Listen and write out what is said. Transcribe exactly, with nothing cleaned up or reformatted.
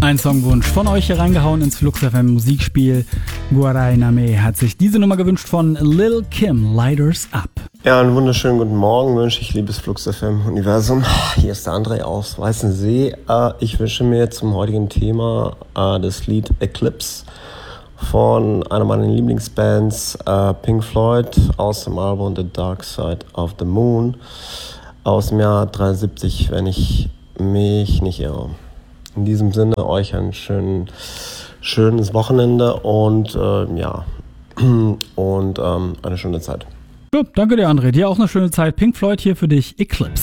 Ein Songwunsch von euch hier reingehauen ins Flux F M Musikspiel. Guarainame hat sich diese Nummer gewünscht von Lil Kim, Lighters Up. Ja, einen wunderschönen guten Morgen wünsche ich, liebes Flux F M Universum. Hier ist der André aus Weißensee. Ich wünsche mir zum heutigen Thema das Lied Eclipse von einer meiner Lieblingsbands, Pink Floyd, aus dem Album The Dark Side of the Moon aus dem Jahr dreiundsiebzig, wenn ich mich nicht irre. In diesem Sinne euch ein schön, schönes Wochenende und äh, ja und ähm, eine schöne Zeit. Ja, danke dir, André. Dir auch eine schöne Zeit. Pink Floyd hier für dich, Eclipse.